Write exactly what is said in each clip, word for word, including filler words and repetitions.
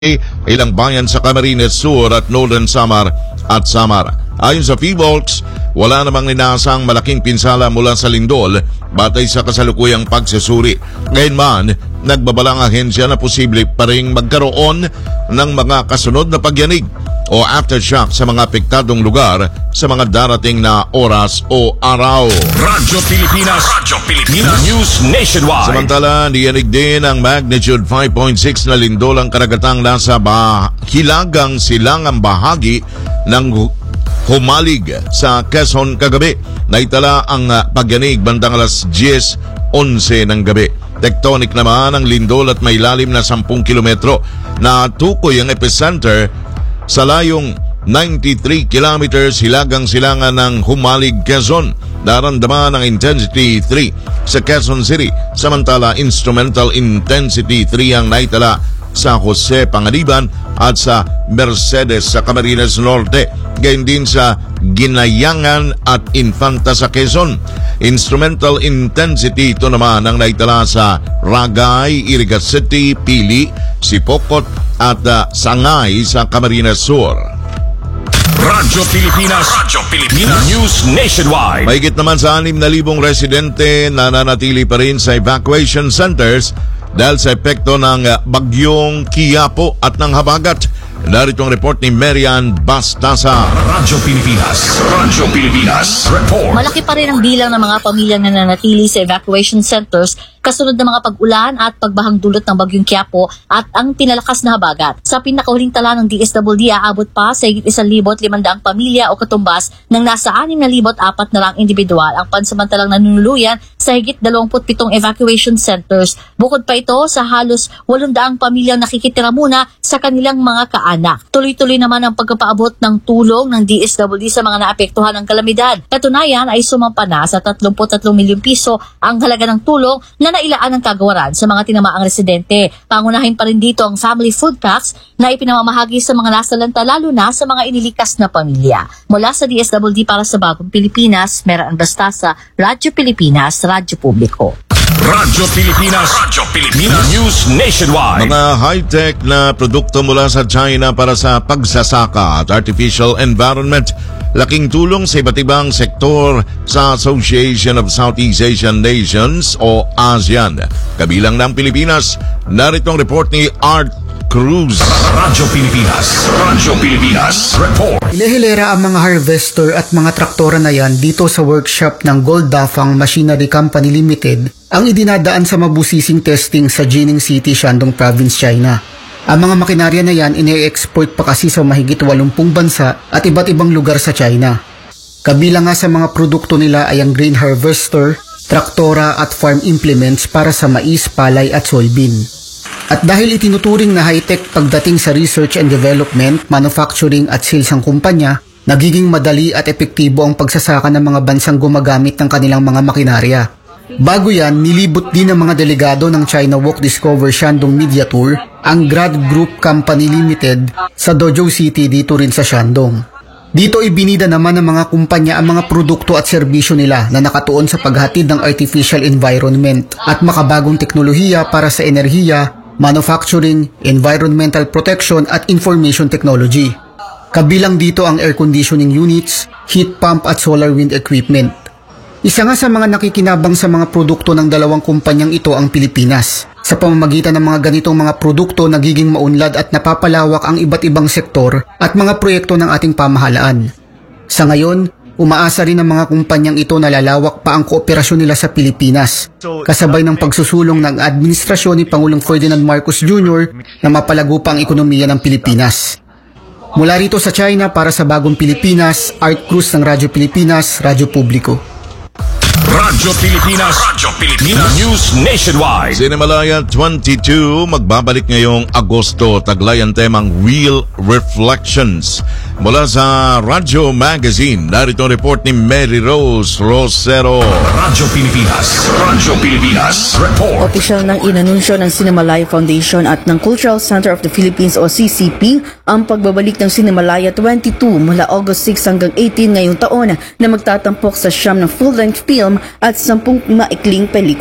ilang bayan sa Camarines Sur at Northern Samar at Samar. Ayon sa PHIVOLCS, wala namang inaasang malaking pinsala mula sa lindol batay sa kasalukuyang pagsusuri. Gayunman, nagbabalang ahensya na posible pa ring magkaroon ng mga kasunod na pagyanig o aftershock sa mga apektadong lugar sa mga darating na oras o araw. Radyo Pilipinas, Radyo Pilipinas, News Nationwide. Samantala, niyanig din ang magnitude five point six na lindol ang karagatang nasa bah- hilagang silangang bahagi ng Humalig sa Quezon kagabi. Naitala ang uh, pagyanig bandang alas diyes onse ng gabi. Tectonic naman ang lindol at may lalim na sampung kilometro na tukoy ang epicenter sa layong ninety-three kilometers hilagang silangan ng Humalig, Quezon. Naramdaman ang intensity three sa Quezon City, samantala instrumental intensity three ang naitala sa Jose Panganiban at sa Mercedes sa Camarines Norte, gayon din sa Ginayangan at Infanta sa Quezon. Instrumental intensity ito naman ang naitala sa Ragay, Iriga City, Pili, Sipokot at uh, Sangay sa Camarines Sur. Radyo Pilipinas, Radyo Pilipinas, News Nationwide. Mahigit naman sa anim na libong residente na nanatili pa rin sa evacuation centers dahil sa epekto ng bagyong Quiapo at ng habagat. Narito ang report ni Marian Bastasa. Radyo Pilipinas, Radyo Pilipinas, report. Malaki pa rin ang bilang ng mga pamilyang nananatili sa evacuation centers kasunod ng mga pag-ulan at pagbahang dulot ng bagyong Quiapo at ang pinalakas na habagat. Sa pinakahuling tala ng D S W D, aabot pa sa higit isang libot limandaang pamilya o katumbas ng nasa anim na libot apat na lang individual ang pansamantalang nanunuluyan sa higit dalawamput pitong evacuation centers. Bukod pa ito sa halos walundaang pamilyang nakikitira muna sa kanilang mga kaanak. Tuloy-tuloy naman ang pagpapaabot ng tulong ng D S W D sa mga naapektuhan ng kalamidad. Katunayan ay sumampa na sa tatlumpu't tatlong milyong piso ang halaga ng tulong na nailaan ng kagawaran sa mga tinamaang residente. Pangunahin pa rin dito ang family food packs na ipinamamahagi sa mga nasalanta lalo na sa mga inilikas na pamilya. Mula sa D S W D para sa Bagong Pilipinas, Marian Bastasa, Radyo Pilipinas, Radyo Publiko. Radyo Pilipinas, Radyo Pilipinas, News Nationwide. Mga high-tech na produkto mula sa China para sa pagsasaka at artificial environment. Laking tulong sa iba't ibang sektor sa Association of Southeast Asian Nations o ASEAN. Kabilang ng Pilipinas, narito ang report ni Art Cruz. Radyo Pilipinas, Radyo Pilipinas, report. Hilera ang mga harvester at mga traktora na yan dito sa workshop ng Goldafang Machinery Company Limited ang idinadaan sa mabusising testing sa Jining City, Shandong Province, China. Ang mga makinarya na yan ine-export pa kasi sa mahigit walumpung bansa at iba't ibang lugar sa China. Kabilang nga sa mga produkto nila ay ang grain harvester, traktora at farm implements para sa mais, palay at soybean. At dahil itinuturing na high-tech pagdating sa research and development, manufacturing at sales ang kumpanya, nagiging madali at epektibo ang pagsasaka ng mga bansang gumagamit ng kanilang mga makinarya. Bago yan, nilibot din ng mga delegado ng China Walk Discover Shandong Media Tour ang Grad Group Company Limited sa Dozhou City dito rin sa Shandong. Dito ibinida naman ng mga kumpanya ang mga produkto at serbisyo nila na nakatuon sa paghatid ng artificial environment at makabagong teknolohiya para sa enerhiya, manufacturing, environmental protection at information technology. Kabilang dito ang air conditioning units, heat pump at solar wind equipment. Isa nga sa mga nakikinabang sa mga produkto ng dalawang kumpanyang ito ang Pilipinas. Sa pamamagitan ng mga ganitong mga produkto, nagiging maunlad at napapalawak ang iba't ibang sektor at mga proyekto ng ating pamahalaan. Sa ngayon, umaasa rin ang mga kumpanyang ito na lalawak pa ang kooperasyon nila sa Pilipinas, kasabay ng pagsusulong ng administrasyon ni Pangulong Ferdinand Marcos Junior na mapalago pa ang ekonomiya ng Pilipinas. Mula rito sa China para sa Bagong Pilipinas, Art Cruz ng Radyo Pilipinas, Radyo Publiko. Radyo Pilipinas, Radyo Pilipinas, News Nationwide. Cinemalaya twenty-two magbabalik ngayong Agosto, taglay ang temang Real Reflections. Mula sa Radyo Magazine, narito ang report ni Mary Rose Rosero. Radyo Pilipinas, Radyo Pilipinas, report. Opisyal nang inanunsyo ng Cinemalaya Foundation at ng Cultural Center of the Philippines o C C P ang pagbabalik ng Cinemalaya twenty-two mula August six hanggang eighteen ngayong taon na magtatampok sa siyam na full-length film at sampung maikling pelikula.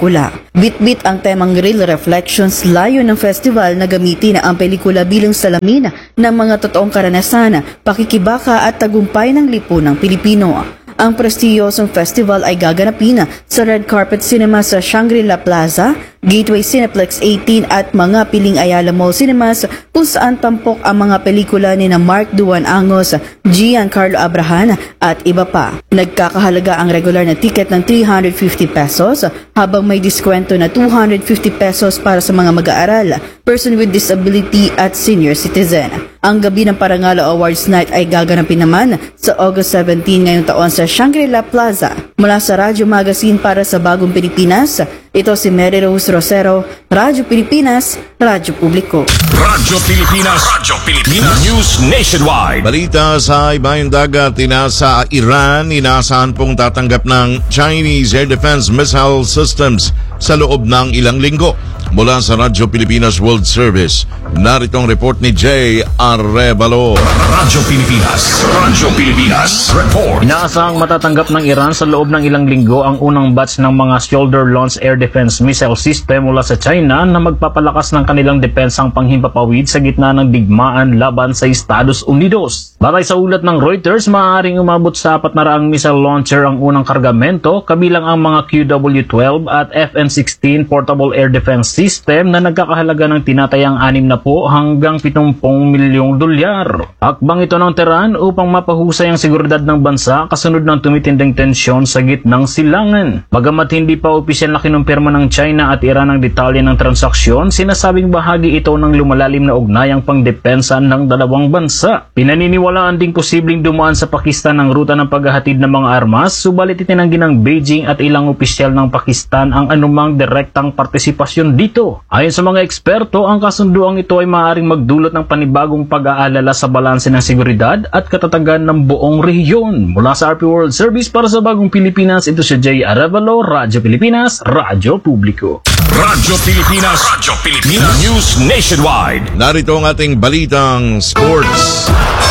Bit-bit ang temang Real Reflections, layo ng festival na gamitin ang pelikula bilang salamin ng mga totoong karanasan, pakikibaka at tagumpay ng lipunang Pilipino. Ang prestiyosong festival ay gaganapin sa Red Carpet Cinema sa Shangri-La Plaza, Gateway Cineplex eighteen at mga piling Ayala Mall Cinemas kung saan tampok ang mga pelikula ni na Mark Duan Angos, Giancarlo Abrahan at iba pa. Nagkakahalaga ang regular na ticket ng three hundred fifty pesos habang may diskwento na two hundred fifty pesos para sa mga mag-aaral, person with disability at senior citizen. Ang gabi ng Parangalo Awards Night ay gaganapin naman sa August seventeenth ngayong taon sa Shangri-La Plaza. Mula sa Radyo Magazine para sa Bagong Pilipinas, ito si Mary Rose Rosero, Radyo Pilipinas, Radyo Publiko. Radyo Pilipinas, Radyo Pilipinas, News Nationwide. Balita sa ibayong dagat, inasa Iran, inaasahan pong tatanggap ng Chinese Air Defense Missile Systems sa loob ng ilang linggo. Mula sa Radyo Pilipinas World Service, narito ang report ni Jay Arevalo. Radyo Pilipinas, Radyo Pilipinas, report. Inaasahang matatanggap ng Iran sa loob ng ilang linggo ang unang batch ng mga shoulder-launched air defense missile system mula sa China na magpapalakas ng kanilang depensang panghimpapawid sa gitna ng digmaan laban sa Estados Unidos. Batay sa ulat ng Reuters, maaaring umabot sa apat na raang missile launcher ang unang kargamento, kabilang ang mga Q W twelve at F N sixteen portable air defense system na nagkakahalaga ng tinatayang anim na po hanggang pitongpong milyong dolyar. Hakbang ito ng Tehran upang mapahusay ang seguridad ng bansa kasunod ng tumitinding tensyon sa gitnang silangan. Bagamat hindi pa opisyal na kinumpirma ng China at Iran ang detalye ng transaksyon, sinasabing bahagi ito ng lumalalim na ugnayang pangdepensa ng dalawang bansa. Pinaniniwalaan ding posibleng dumaan sa Pakistan ang ruta ng paghahatid ng mga armas, subalit itinanggi ng Beijing at ilang opisyal ng Pakistan ang anumang direktang partisipasyon dito. Ayon sa mga eksperto, ang kasunduang ito ay maaaring magdulot ng panibagong pag-aalala sa balanse ng seguridad at katatagan ng buong rehiyon. Mula sa R P World Service para sa Bagong Pilipinas, ito si Jay Arevalo, Radyo Pilipinas, Radyo Publiko. Radyo Pilipinas, Radyo Pilipinas, News Nationwide. Narito ang ating balitang sports.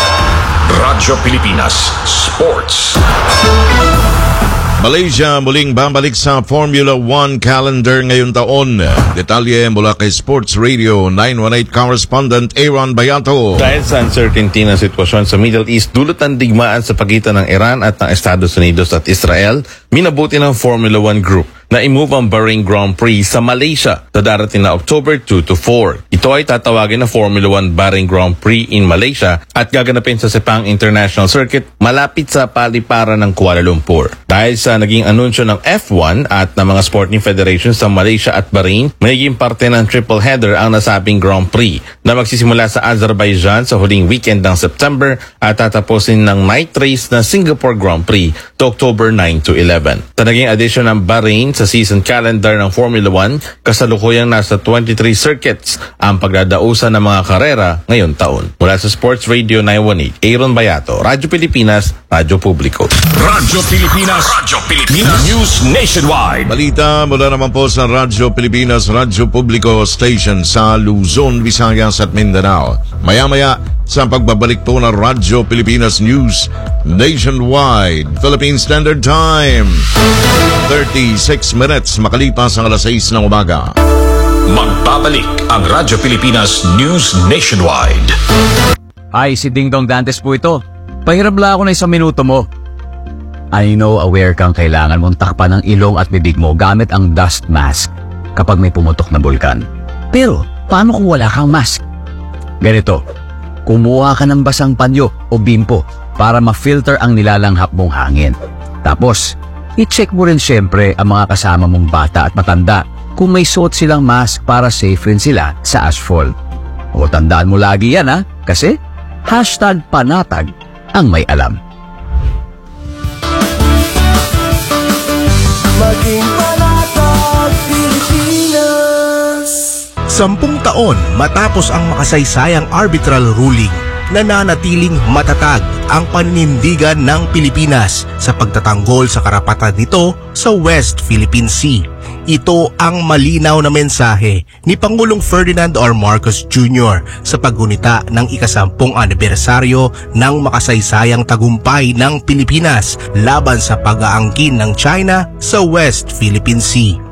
Radyo Pilipinas, Sports. Malaysia muling babalik sa Formula one calendar ngayong taon. Detalye mula kay Sports Radio nine one eight correspondent Aaron Bayato. Dahil sa uncertainty ng sitwasyon sa Middle East, dulot ng digmaan sa pagitan ng Iran at ng Estados Unidos at Israel, minabuti ng Formula one Group na i-move ang Bahrain Grand Prix sa Malaysia sa darating na October two to four. Ito ay tatawagin na Formula one Bahrain Grand Prix in Malaysia at gaganapin sa Sepang International Circuit malapit sa paliparan ng Kuala Lumpur. Dahil sa naging anunsyo ng F one at ng mga sporting federations sa Malaysia at Bahrain, magiging parte ng triple header ang nasabing Grand Prix na magsisimula sa Azerbaijan sa huling weekend ng September at tatapusin ng night race na Singapore Grand Prix to October nine to eleven. Sa naging addition ng Bahrain sa season calendar ng Formula one, kasalukuyang nasa twenty-three circuits ang pagdadausan ng mga karera ngayong taon. Mula sa Sports Radio nine one eight, Aaron Bayato, Radyo Pilipinas, Radyo Publiko. Radyo Pilipinas, Radyo Pilipinas, News Nationwide. Balita mula naman po sa Radyo Pilipinas, Radyo Publiko Station sa Luzon, Visayas at Mindanao. Maya-maya sa pagbabalik po ng Radyo Pilipinas News Nationwide, Philippine Standard Time, thirty-six minutes makalipas ang alas sais ng umaga. Magbabalik ang Radyo Pilipinas News Nationwide. Ay, si Ding Dong Dantes po ito. Pahirap lang ako na isang minuto mo. I know aware kang kailangan mong takpan ng ilong at bibig mo gamit ang dust mask kapag may pumutok na bulkan. Pero, paano kung wala kang mask? Ganito, kumuha ka ng basang panyo o bimpo para ma-filter ang nilalanghap mong hangin. Tapos, i-check mo rin syempre ang mga kasama mong bata at matanda kung may suot silang mask para safe rin sila sa ashfall. O tandaan mo lagi yan ha, kasi hashtag panatag ang may alam. Maging panatag Pilipinas. Sampung taon matapos ang makasaysayang arbitral ruling, nananatiling matatag ang paninindigan ng Pilipinas sa pagtatanggol sa karapatan nito sa West Philippine Sea. Ito ang malinaw na mensahe ni Pangulong Ferdinand R. Marcos Junior sa paggunita ng ikasampung anibersaryo ng makasaysayang tagumpay ng Pilipinas laban sa pag-aangkin ng China sa West Philippine Sea.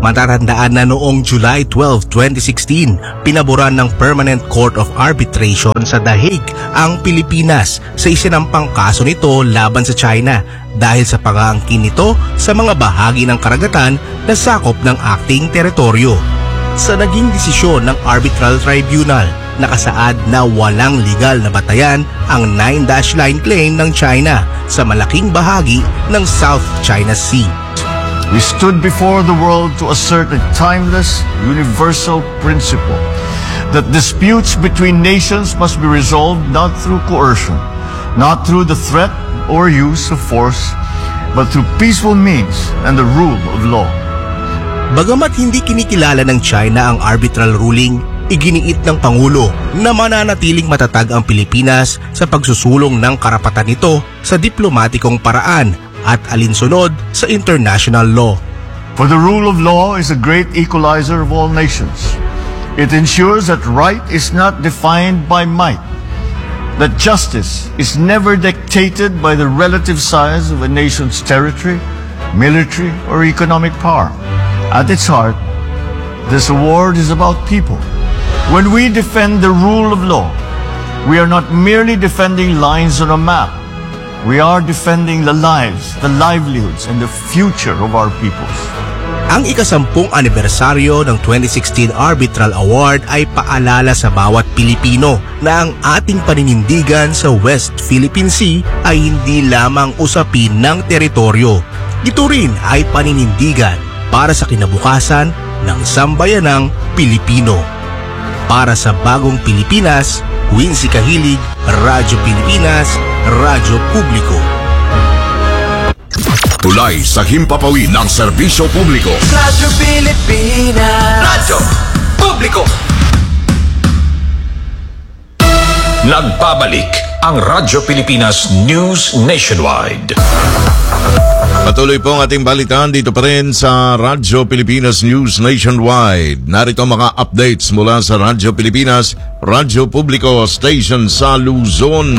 Matatandaan na noong July twelfth, twenty sixteen, pinaboran ng Permanent Court of Arbitration sa The Hague ang Pilipinas sa isinampang kaso nito laban sa China dahil sa pag-aangkin nito sa mga bahagi ng karagatan na sakop ng acting teritoryo. Sa naging desisyon ng Arbitral Tribunal, nakasaad na walang legal na batayan ang nine dash line claim ng China sa malaking bahagi ng South China Sea. We stood before the world to assert a timeless, universal principle that disputes between nations must be resolved not through coercion, not through the threat or use of force, but through peaceful means and the rule of law. Bagamat hindi kinikilala ng China ang arbitral ruling, iginiit ng Pangulo na mananatiling matatag ang Pilipinas sa pagsusulong ng karapatan nito sa diplomatikong paraan at alinsunod sa international law. For the rule of law is a great equalizer of all nations. It ensures that right is not defined by might, that justice is never dictated by the relative size of a nation's territory, military, or economic power. At its heart, this award is about people. When we defend the rule of law, we are not merely defending lines on a map. We are defending the lives, the livelihoods, and the future of our peoples. Ang ikasampung anibersaryo ng twenty sixteen Arbitral Award ay paalala sa bawat Pilipino na ang ating paninindigan sa West Philippine Sea ay hindi lamang usapin ng teritoryo. Ito rin ay paninindigan para sa kinabukasan ng sambayanang Pilipino. Para sa bagong Pilipinas, Quincy Kahilig, Radyo Pilipinas, Radyo Publiko. Tulay sa himpapawid ng serbisyo publiko. Radyo Pilipinas. Radyo Publiko. Nagbabalik ang Radyo Pilipinas News Nationwide. Patuloy po ang ating balitaan dito pa rin sa Radyo Pilipinas News Nationwide. Narito mga updates mula sa Radyo Pilipinas, Radyo Publiko Station sa Luzon.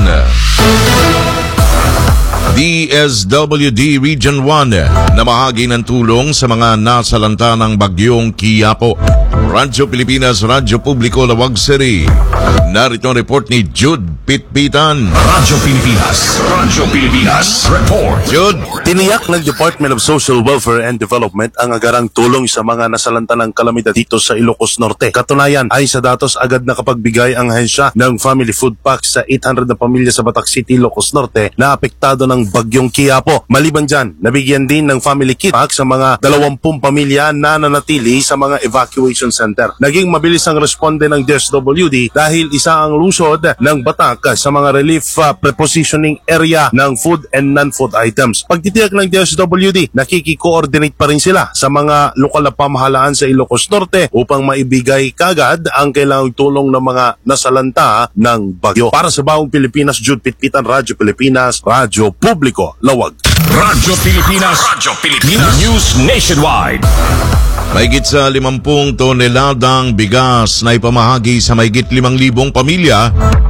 D S W D Region one na bahagi ng tulong sa mga nasalanta ng bagyong Quiapo. Radyo Pilipinas, Radyo Publiko, Lawag City. Narito ang report ni Jude Pitpitan. Radyo Pilipinas, Radyo Pilipinas, report. Jude. Tiniyak ng Department of Social Welfare and Development ang agarang tulong sa mga nasalanta ng kalamidad dito sa Ilocos Norte. Katunayan ay sa datos agad nakapagbigay ang ahensya ng family food packs sa eight hundred na pamilya sa Batac City, Ilocos Norte na apektado ng bagyong Quiapo. Maliban dyan, nabigyan din ng family kit pack sa mga dalawampung pamilya na nanatili sa mga evacuation center. Naging mabilis ang responde ng D S W D dahil isa ang lusod ng Batac sa mga relief uh, prepositioning area ng food and non-food items. Pagtitiyak ng D S W D, nakiki-coordinate pa rin sila sa mga lokal na pamahalaan sa Ilocos Norte upang maibigay kagad ang kailangang tulong ng mga nasalanta ng bagyo. Para sa Bagong Pilipinas, Jude Pitpitan, Radyo Pilipinas, Radyo Publiko, Lawag. Radyo Pilipinas, Radyo Pilipinas News Nationwide. Mahigit sa limampung toneladang bigas na ipamahagi sa mahigit limang libong pamilya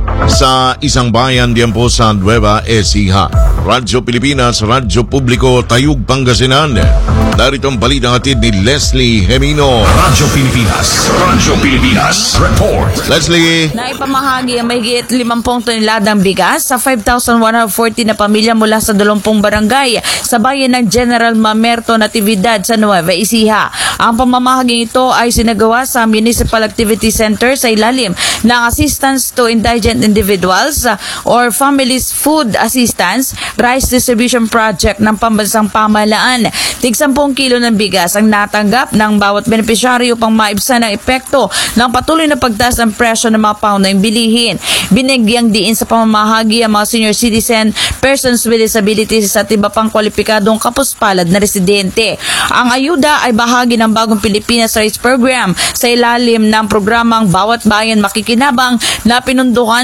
sa isang bayan diyan po sa Nueva Ecija. Radyo Pilipinas, Radyo Publiko, Tayug, Pangasinan. Narito ang balitang hatid ni Leslie Hemino. Radyo Pilipinas, Radyo Pilipinas, report. Leslie. Naipamahagi ang mahigit limampung toneladang bigas sa five thousand one hundred forty na pamilya mula sa dalawampung barangay sa bayan ng General Mamerto Natividad sa Nueva Ecija. Ang pamamahaging ito ay sinagawa sa Municipal Activity Center sa ilalim ng Assistance to Indigent Individuals or Families Food Assistance Rice Distribution Project ng Pambansang Pamahalaan. Tig-sampung kilo ng bigas ang natanggap ng bawat benepisyaryo upang maibsan ang epekto ng patuloy na pagtaas ng presyo ng mga paunang bilihin. Binigyang diin sa pamamahagi ang mga senior citizen, persons with disabilities at iba pang kwalipikadong kapuspalad na residente. Ang ayuda ay bahagi ng Bagong Pilipinas Rice Program sa ilalim ng programang Bawat Bayan Makikinabang na pinundukan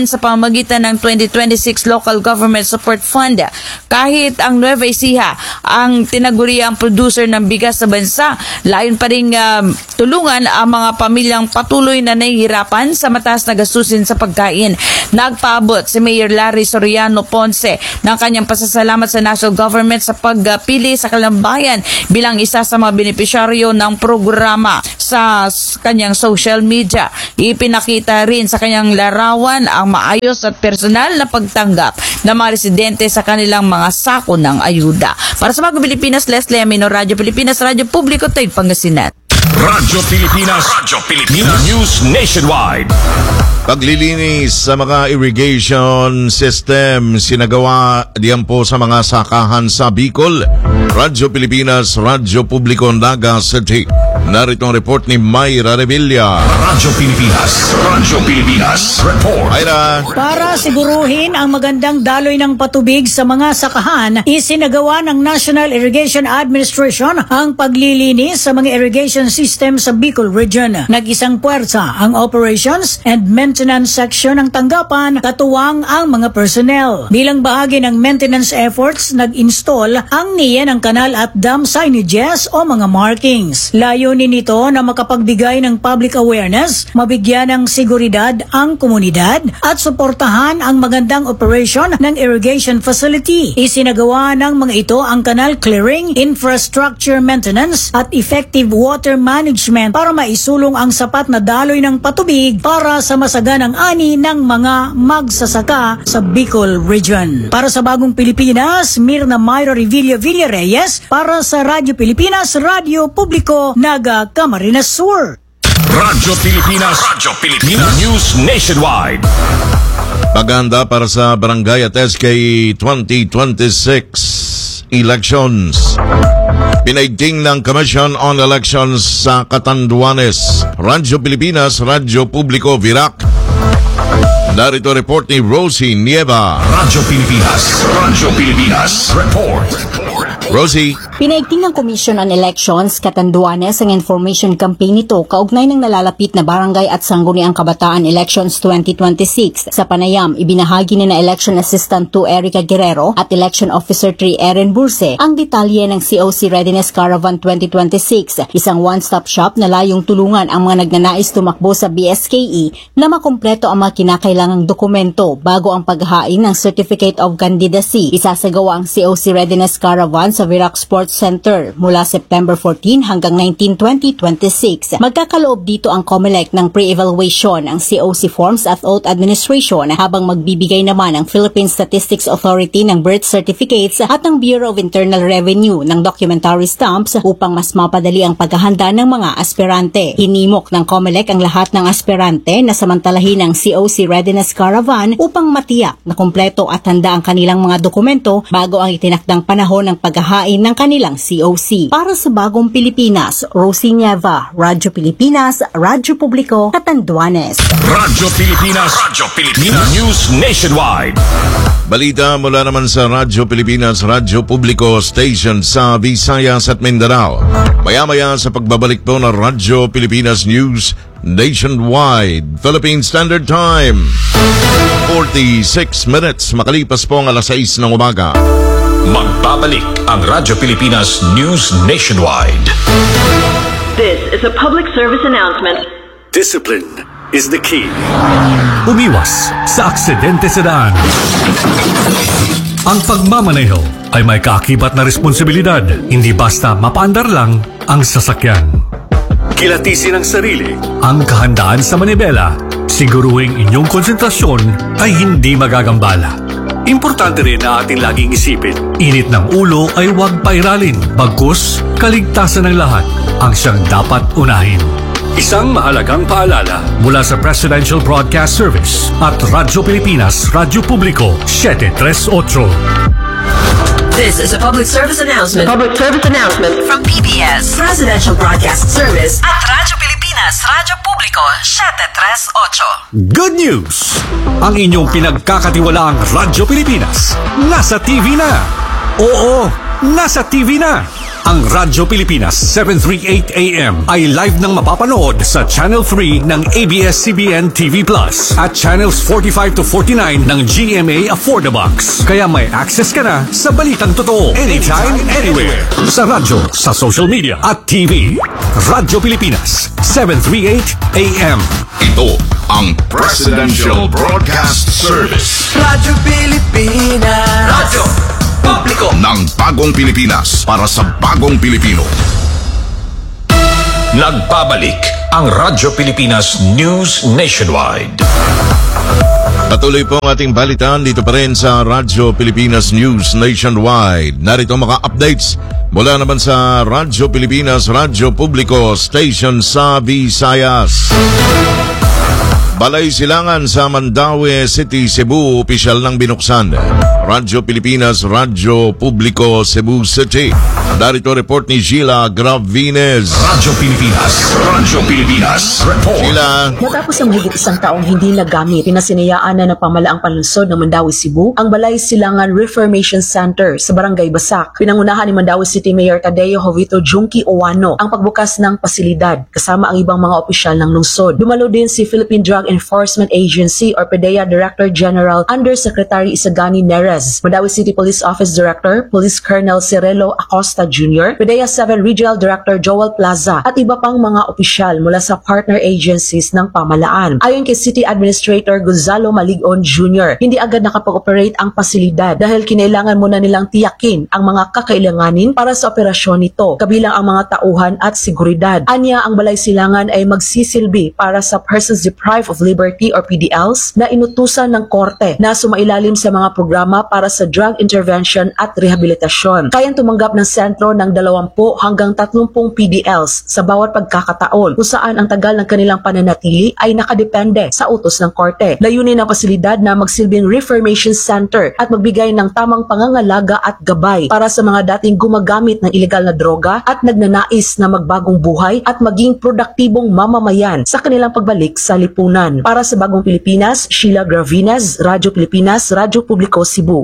sa pamamagitan ng twenty twenty-six Local Government Support Fund. Kahit ang Nueva Ecija ang tinaguriang producer ng bigas sa bansa, layon pa rin uh, tulungan ang mga pamilyang patuloy na nahihirapan sa mataas na gastusin sa pagkain. Nagpaabot si Mayor Larry Soriano Ponce ng kanyang pasasalamat sa national government sa pagpili sa kalambayan bilang isa sa mga benepisyaryo ng programa sa kanyang social media. Ipinakita rin sa kanyang larawan ang maayos at personal na pagtanggap ng mga residente sa kanilang mga sako ng ayuda. Para sa mga Pilipinas, Leslie Amino, Radyo Pilipinas, Radyo Publiko, Tayo Pangasinan. Radyo Pilipinas, Radyo Pilipinas, News Nationwide. Paglilinis sa mga irrigation system sinagawa diyan po sa mga sakahan sa Bicol. Radyo Pilipinas, Radyo Publiko, Naga City. Narito ang report ni Mayra Revilla. Radyo Pilipinas, Radyo Pilipinas, report. Mayra. Para siguruhin ang magandang daloy ng patubig sa mga sakahan, isinagawa ng National Irrigation Administration ang paglilinis sa mga irrigation system sa Bicol Region. Nag-isang puwersa ang Operations and Maintenance Section ng tanggapan, katuwang ang mga personnel. Bilang bahagi ng maintenance efforts, nag-install ang N I A ng kanal at dam signages o mga markings. Layunin nito na makapagbigay ng public awareness, mabigyan ng seguridad ang komunidad at suportahan ang magandang operation ng irrigation facility. Isinagawa ng mga ito ang canal clearing, infrastructure maintenance at effective water management para maisulong ang sapat na daloy ng patubig para sa masaganang ani ng mga magsasaka sa Bicol Region. Para sa Bagong Pilipinas, Mirna Mayra Revilla Villareyes para sa Radyo Pilipinas, Radyo Publiko, Naga Camarines Sur. Radyo Pilipinas, Radyo Pilipinas, News Nationwide. Paganda para sa Barangay at S K twenty twenty-six elections. Pinaigting ng Commission on Elections sa Catanduanes. Radyo Pilipinas, Radyo Publiko, Virac. Narito report ni Rosie Nieva. Radyo Pilipinas, Radyo Pilipinas, report. Rosie. Pinaigting ng Commission on Elections, Catanduanes ang information campaign nito kaugnay ng nalalapit na Barangay at Sangguniang Kabataan Elections twenty twenty-six. Sa panayam, ibinahagi ni na Election Assistant two Erica Guerrero at Election Officer three Erin Burse ang detalye ng C O C Readiness Caravan twenty twenty-six, isang one-stop shop na layong tulungan ang mga nagnanais tumakbo sa B S K E na makumpleto ang mga kinakailangang dokumento bago ang paghahain ng Certificate of Candidacy. Isasagawa ang C O C Readiness Caravan sa Virac Sports Center mula September fourteen hanggang nineteen, twenty twenty-six. Magkakaloob dito ang COMELEC ng pre-evaluation, ang C O C forms at oath administration, habang magbibigay naman ang Philippine Statistics Authority ng birth certificates at ang Bureau of Internal Revenue ng documentary stamps upang mas mapadali ang paghahanda ng mga aspirante. Hinimok ng COMELEC ang lahat ng aspirante na samantalahin ng C O C Readiness Caravan upang matiyak na kumpleto at handa ang kanilang mga dokumento bago ang itinakdang panahon ng paghahain ng kanilang C O C. Para sa Bagong Pilipinas, Rosie Nieva, Radyo Pilipinas, Radyo Publiko, Catanduanes. Radyo Pilipinas, Radyo Pilipinas, News Nationwide. Balita mula naman sa Radyo Pilipinas, Radyo Publiko Station sa Visayas at Mindanao. Maya-maya sa pagbabalik po ng Radyo Pilipinas News Nationwide. Philippine Standard Time, forty-six minutes, makalipas po ang alas sais ng umaga. Magbabalik ang Radyo Pilipinas News Nationwide. This is a public service announcement. Discipline is the key. Umiwas sa aksidente sa daan. Ang pagmamaneho ay may kaakibat na responsibilidad, hindi basta mapaandar lang ang sasakyan. Kilatisin ang sarili. Ang kahandaan sa manibela, siguruhing inyong konsentrasyon ay hindi magagambala. Importante rin na ating laging isipin, init ng ulo ay huwag pairalin, bagkus kaligtasan ng lahat ang siyang dapat unahin. Isang mahalagang paalala mula sa Presidential Broadcast Service at Radyo Pilipinas, Radyo Publiko, seven three eight. This is a public service announcement. Public service announcement from P B S Presidential Broadcast Service at Radyo Pilipinas, Radyo Publiko, seven three eight. Good news! Ang inyong pinagkakatiwalaang Radyo Pilipinas nasa T V na. Oo, nasa T V na. Ang Radyo Pilipinas seven thirty-eight A M ay live nang mapapanood sa Channel three ng A B S C B N T V Plus at Channels forty-five to forty-nine ng G M A Affordabox. Kaya may access ka na sa balitang totoo anytime, anywhere. Sa radyo, sa social media at T V. Radyo Pilipinas seven thirty-eight A M. Ito ang Presidential Broadcast Service. Radyo Pilipinas. Radyo Publiko ng bagong Pilipinas para sa bagong Pilipino. Nagbabalik ang Radyo Pilipinas News Nationwide. Patuloy po ang ating balitaan dito pa rin sa Radyo Pilipinas News Nationwide. Narito mga updates mula naman sa Radyo Pilipinas, Radyo Publiko, Station sa Visayas. Balay Silangan sa Mandaue City, Cebu, opisyal nang binuksan. Radyo Pilipinas, Radyo Publiko, Cebu City. Darito report ni Sheila Gravines. Radyo Pilipinas, Radyo Pilipinas, report. Sheila. Matapos ang mahigit isang taong hindi nagamit, pinasinayaan na ng pamalaang panlungsod ng Mandaue, Cebu, ang Balay Silangan Reformation Center sa Barangay Basak. Pinangunahan ni Mandaue City Mayor Tadeo Jovito Junki Owano ang pagbukas ng pasilidad kasama ang ibang mga opisyal ng lungsod. Dumalo din si Philippine Drug Enforcement Agency or PDEA Director General Undersecretary Isagani Neres, Mandaue City Police Office Director Police Colonel Cirelo Acosta Junior, PDEA seven Regional Director Joel Plaza at iba pang mga opisyal mula sa partner agencies ng pamalaan. Ayon kay City Administrator Gonzalo Maligon Junior, hindi agad nakapag-operate ang pasilidad dahil kinailangan muna nilang tiyakin ang mga kakailanganin para sa operasyon nito, kabilang ang mga tauhan at seguridad. Anya, ang Balay Silangan ay magsisilbi para sa persons deprived of liberty or P D Ls na inutusan ng korte na sumailalim sa mga programa para sa drug intervention at rehabilitasyon. Kayang tumanggap ng sentro ng dalawampu hanggang tatlumpung P D Ls sa bawat pagkakataon kung saan ang tagal ng kanilang pananatili ay nakadepende sa utos ng korte. Layunin ng pasilidad na magsilbing Reformation Center at magbigay ng tamang pangangalaga at gabay para sa mga dating gumagamit ng ilegal na droga at nagnanais na magbagong buhay at maging produktibong mamamayan sa kanilang pagbalik sa lipunan. Para sa bagong Pilipinas, Sheila Gravines, Radyo Pilipinas, Radyo Publiko, Cebu.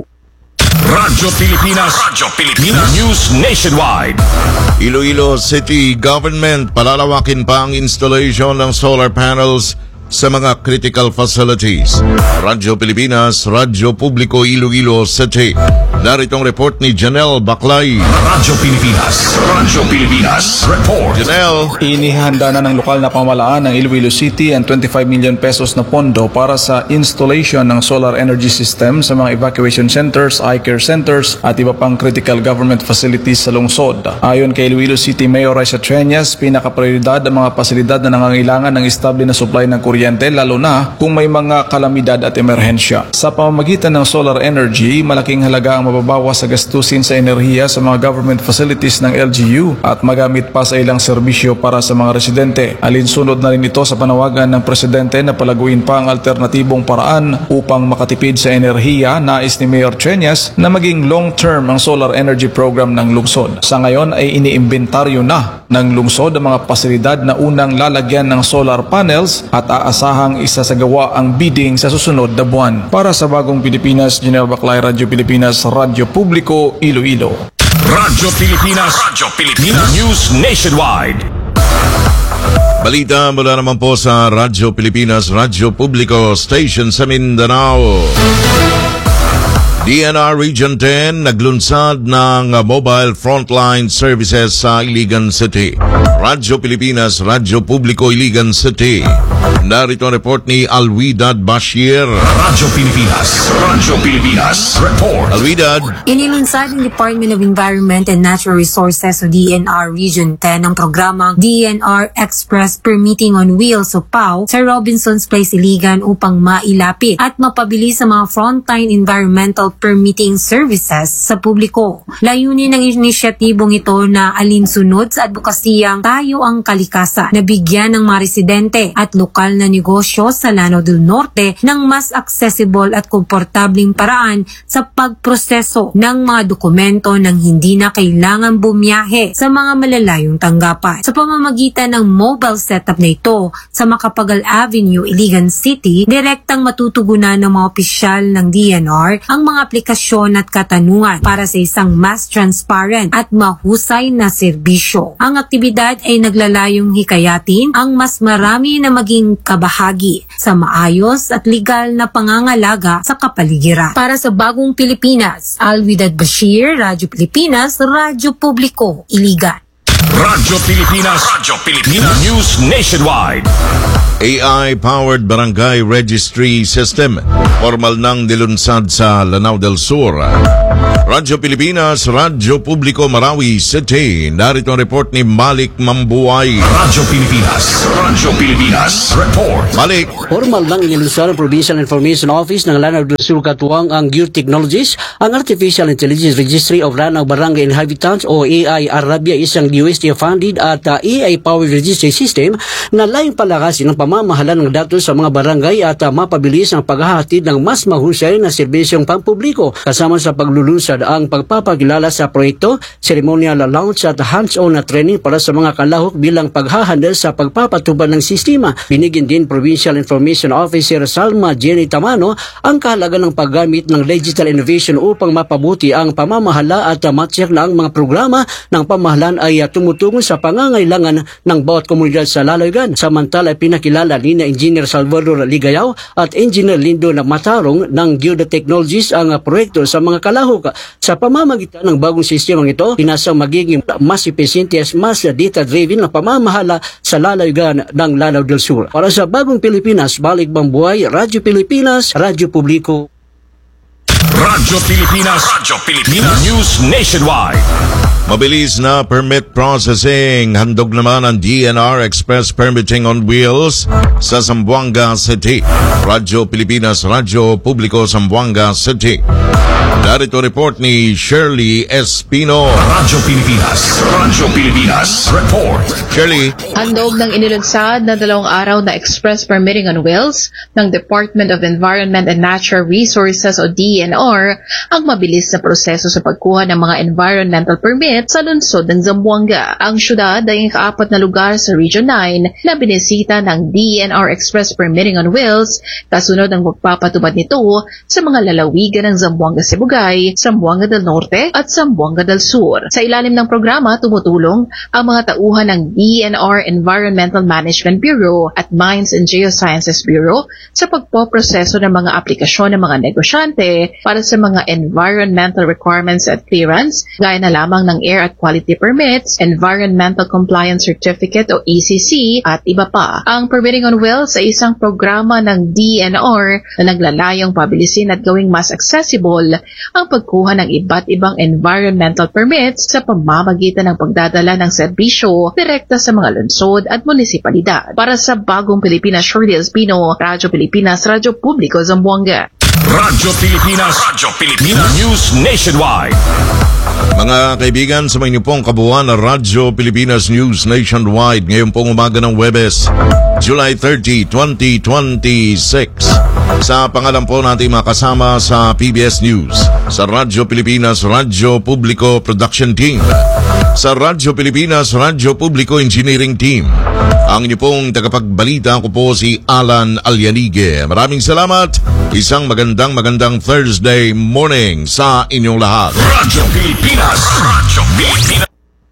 Radyo Pilipinas, Radyo Pilipinas News Nationwide. Iloilo City Government palalawakin pa ang installation ng solar panels sa mga critical facilities. Radyo Pilipinas, Radyo Publiko, Iloilo City. Naritong report ni Janelle Baclay. Radyo Pilipinas, Radyo Pilipinas, report. Janelle. Inihanda na ng lokal na pamahalaan ng Iloilo City ang twenty-five million pesos na pondo para sa installation ng solar energy system sa mga evacuation centers, eye care centers at iba pang critical government facilities sa lungsod. Ayon kay Iloilo City Mayor Raisa Treñas, pinaka-prioridad ang mga pasilidad na nangangailangan ng estable na supply ng kuryente, lalo na kung may mga kalamidad at emerhensya. Sa pamamagitan ng solar energy, malaking halaga ang mababawas sa gastusin sa enerhiya sa mga government facilities ng L G U at magamit pa sa ilang serbisyo para sa mga residente. Alinsunod na rin ito sa panawagan ng Presidente na palaguin pa ang alternatibong paraan upang makatipid sa enerhiya. Nais ni Mayor Treñas na maging long-term ang solar energy program ng lungsod. Sa ngayon ay iniimbentaryo na ng lungsod ang mga pasilidad na unang lalagyan ng solar panels at aasahang isasagawa ang bidding sa susunod na buwan. Para sa bagong Pilipinas, Janelle Baclay, Radyo Pilipinas, Radyo Publiko, Iloilo. Radyo Pilipinas, Radyo Pilipinas News Nationwide. Balita mula naman po sa Radyo Pilipinas, Radyo Publiko, Station sa Mindanao. D N R Region ten naglunsad ng mobile frontline services sa Iligan City. Radyo Pilipinas, Radyo Publiko, Iligan City. Narito ang report ni Alwidad Bashir. Radyo Pilipinas, Radyo Pilipinas, report. Alwidad. Inilunsad ng Department of Environment and Natural Resources o D N R Region ten ang programang D N R Express Permitting on Wheels o P A W sa Robinsons Place, Iligan upang mailapit at mapabilis sa mga frontline environmental permitting services sa publiko. Layunin ng inisyatibong ito na alinsunod sa advokasiyang tayo ang kalikasan na bigyan ng mga residente at lokal na negosyo sa Lanao del Norte ng mas accessible at komportabling paraan sa pagproseso ng mga dokumento nang hindi na kailangan bumiyahe sa mga malalayong tanggapan. Sa pamamagitan ng mobile setup na ito sa Macapagal Avenue, Iligan City, direktang matutugunan ng mga opisyal ng D N R ang mga aplikasyon at katanungan para sa isang mas transparent at mahusay na serbisyo. Ang aktibidad ay naglalayong hikayatin ang mas marami na maging kabahagi sa maayos at legal na pangangalaga sa kapaligiran. Para sa Bagong Pilipinas, Alwidad Bashir, Radyo Pilipinas, Radyo Publiko, Iligan. Radyo Pilipinas, Radyo Pilipinas News Nationwide. A I-powered barangay registry system. Formal nang nilunsad sa Lanao del Sur. Radyo Pilipinas, Radyo Publiko, Marawi City. Narito ang report ni Malik Mambuay. Radyo Pilipinas, Radyo Pilipinas Report. Malik. Formal nang nilunsad ang Provincial Information Office ng Lanao del Sur katuwang ang Geotechnologies, ang Artificial Intelligence Registry of Lanao Barangay Inhabitants o A I Arabia, isang U S D-funded at uh, A I-powered registry system na layong palakasin ang pamamahala ng datos sa mga barangay at uh, mapabilis ang paghahatid ng mas mahusay na serbisyong pampubliko kasama sa paglulunsad ang pagpapakilala sa proyekto, ceremonial launch at hands-on na training para sa mga kalahok bilang paghahandle sa pagpapatubad ng sistema. Binigyan din Provincial Information Officer Salma Jenny Tamano ang kahalaga ng paggamit ng digital innovation upang mapabuti ang pamamahala at uh, matyak na ang mga programa ng pamahalaan ay uh, tumutungo sa pangangailangan ng bawat komunidad sa lalawigan. Samantala ay pinakilala ni na Engineer Salvador Ligayaw at Engineer Lindo na Matarong ng Geotechnologies ang uh, proyekto sa mga kalahok. Sa pamamagitan ng bagong sistemang ito, pinasang magiging mas epesyente at mas data-driven na pamamahala sa lalawigan ng Lanao del Sur. Para sa Bagong Pilipinas, Balik Bambuay, Radyo Pilipinas, Radyo Publiko. Radyo Pilipinas, Radyo Pilipinas News Nationwide. Mabilis na permit processing. Handog naman ang D N R Express Permitting on Wheels sa Zamboanga City. Radyo Pilipinas, Radyo Publiko, Zamboanga City. Narito report ni Shirley Espino. Radyo Pilipinas, Radyo Pilipinas Report. Shirley. Handog ng inilunsad na dalawang araw na Express Permitting on Wheels ng Department of Environment and Natural Resources o D N R ang mabilis na proseso sa pagkuha ng mga environmental permit sa lungsod ng Zamboanga. Ang syudad ay ang kaapat na lugar sa Region nine na binisita ng D N R Express Permitting on Wheels kasunod ng magpapatubad nito sa mga lalawigan ng Zamboanga Sibugay, Zamboanga del Norte at Zamboanga del Sur. Sa ilalim ng programa, tumutulong ang mga tauhan ng D N R Environmental Management Bureau at Mines and Geosciences Bureau sa pagpoproseso ng mga aplikasyon ng mga negosyante para sa mga environmental requirements at clearance gaya na lamang ng Air at Quality Permits, Environmental Compliance Certificate o E C C at iba pa. Ang Permitting on Wheels ay isang programa ng D N R na naglalayong pabilisin at gawing mas accessible ang pagkuha ng iba't ibang environmental permits sa pamamagitan ng pagdadala ng serbisyo direkta sa mga lungsod at munisipalidad. Para sa Bagong Pilipinas, Shirley Espino, Radyo Pilipinas, Radyo Publiko, Zamboanga. Radyo Pilipinas, Radyo Pilipinas News Nationwide. Mga kaibigan, sa mga pong kabuuan na Radyo Pilipinas News Nationwide ngayon pong umaga ng Huwebes, July thirtieth, twenty twenty-six. Sa pangalan po natin makasama sa P B S News, sa Radyo Pilipinas, Radyo Publiko Production Team, sa Radyo Pilipinas, Radyo Publiko Engineering Team. Ang inyo pong tagapagbalita ko po si Alan Alyanige. Maraming salamat. Isang magandang magandang Thursday morning sa inyong lahat. Radyo Pilipinas, Radyo Pilipinas.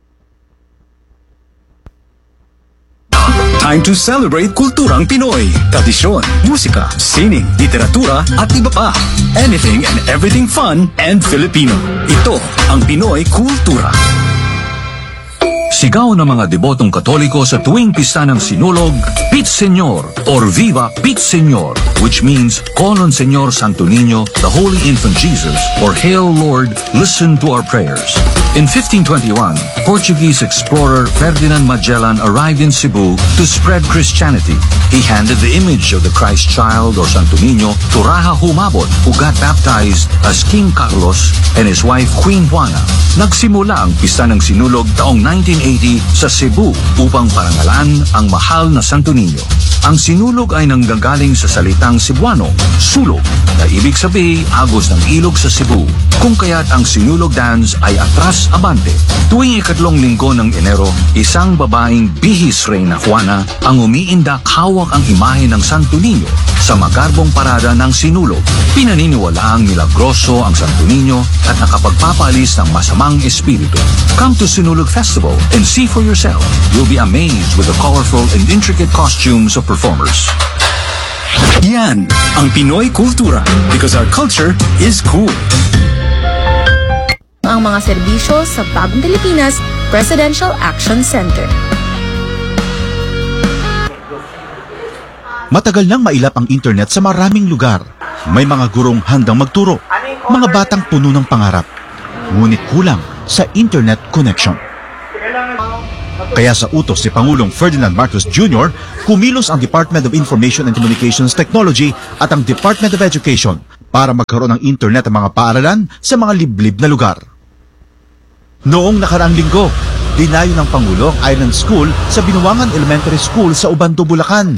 Time to celebrate kulturang Pinoy. Tradisyon, musika, sining, literatura at iba pa. Anything and everything fun and Filipino. Ito ang Pinoy Kultura. Sigaw ng mga debotong Katoliko sa tuwing pista ng Sinulog, Pit Señor or Viva Pit Señor, which means call on Señor Santo Niño, the Holy Infant Jesus, or Hail Lord, listen to our prayers. In fifteen twenty-one, Portuguese explorer Ferdinand Magellan arrived in Cebu to spread Christianity. He handed the image of the Christ child or Santo Niño to Raja Humabon, who got baptized as King Carlos and his wife Queen Juana. Nagsimula ang pista ng Sinulog taong nineteen eighty sa Cebu upang parangalan ang mahal na Santo Niño. Ang sinulog ay nanggagaling sa salitang Cebuano, sulog, na ibig sabihin agos ng ilog sa Cebu. Kung kaya't ang sinulog dance ay atras abante. Tuwing ikatlong linggo ng Enero, isang babaeng bihis Reyna Juana ang umiindak hawak ang imahe ng Santo Niño sa magarbong parada ng sinulog. Pinaniniwalaang milagroso ang Santo Niño at nakapagpapalis ng masamang espiritu. Come to Sinulog Festival and see for yourself. You'll be amazed with the colorful and intricate costumes of performers. Yan ang Pinoy kultura because our culture is cool. Ang mga serbisyo sa Bagong Pilipinas Presidential Action Center. Matagal nang mailap ang internet sa maraming lugar. May mga gurong handang magturo, mga batang puno ng pangarap, ngunit kulang sa internet connection. Kaya sa utos si Pangulong Ferdinand Marcos Junior, kumilos ang Department of Information and Communications Technology at ang Department of Education para magkaroon ng internet ang mga paaralan sa mga liblib na lugar. Noong nakaraang linggo, dinayo ng Pangulo ang Island School sa Binuangan Elementary School sa Ubando, Bulacan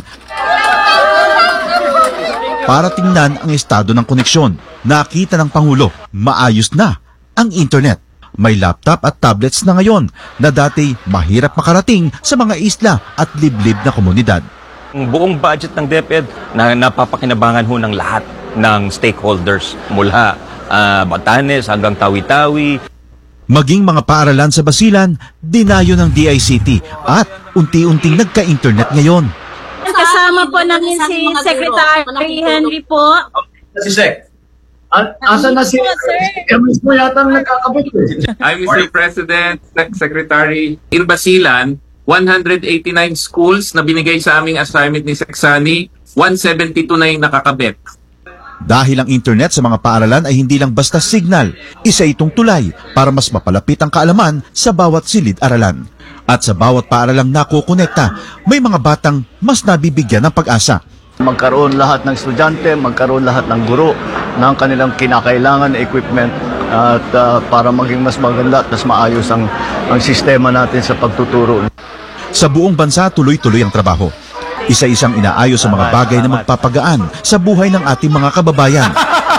para tingnan ang estado ng koneksyon. Nakita ng Pangulo, maayos na ang internet. May laptop at tablets na ngayon na dati mahirap makarating sa mga isla at liblib na komunidad. Ang buong budget ng DepEd na napapakinabangan ho ng lahat ng stakeholders mula uh, Batanes hanggang Tawi-Tawi. Maging mga paaralan sa Basilan, dinayo ng D I C T at unti-unting nagka-internet ngayon. Kasama po namin si Secretary Henry po. Si Sec. Asa na si Emis mo yata nagkakabit eh. I'm Mister President, Secretary. In Basilan, one hundred eighty-nine schools na binigay sa aming assignment ni Seksani, one seventy-two na yung nakakabit. Dahil ang internet sa mga paaralan ay hindi lang basta signal, isa itong tulay para mas mapalapit ang kaalaman sa bawat silid-aralan. At sa bawat paaralang nakukonekta, may mga batang mas nabibigyan ng pag-asa. Magkaroon lahat ng estudyante, magkaroon lahat ng guro ng kanilang kinakailangan na equipment at uh, para maging mas maganda at mas maayos ang, ang sistema natin sa pagtuturo. Sa buong bansa, tuloy-tuloy ang trabaho. Isa-isang inaayos ang mga bagay na magpapagaan sa buhay ng ating mga kababayan.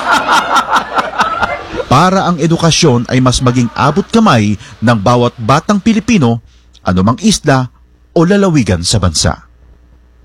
Para ang edukasyon ay mas maging abot kamay ng bawat batang Pilipino, anumang isla o lalawigan sa bansa.